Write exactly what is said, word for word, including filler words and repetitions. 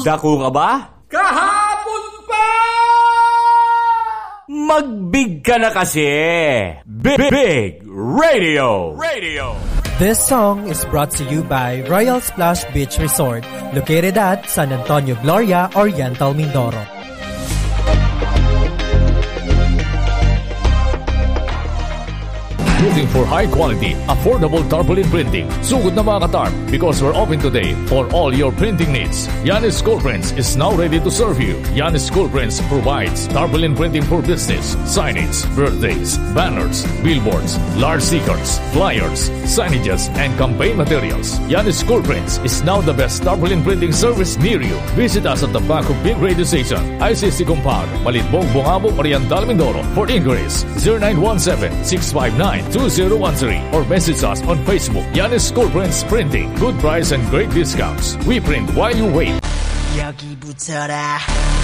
Dako ka ba? Kahapon pa! Magbig ka na kasi. Big, Big Radio. Radio. This song is brought to you by Royal Splash Beach Resort, located at San Antonio Gloria, Oriental, Mindoro. Looking for high quality, affordable tarpaulin printing? Sugod na mga katarp, because we're open today for all your printing needs. Yanis School Prints is now ready to serve you. Yanis School Prints provides tarpaulin printing for business, signage, birthdays, banners, billboards, large stickers, flyers, signages, and campaign materials. Yanis School Prints is now the best tarpaulin printing service near you. Visit us at the back of Big Radio Station, I C C Compound, Malitbong, Bungabo, Oriental, Mindoro. For inquiries, zero nine one seven, six five nine, two zero one three or message us on Facebook. Yanis School Prints Printing. Good price and great discounts. We print while you wait. 여기부터라